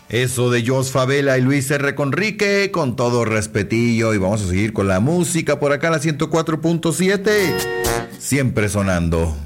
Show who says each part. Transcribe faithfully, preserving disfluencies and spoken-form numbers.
Speaker 1: Eso de Jos Favela y Luis R. Conrique, con todo respetillo. Y vamos a seguir con la música por acá, la ciento cuatro punto siete. Siempre sonando.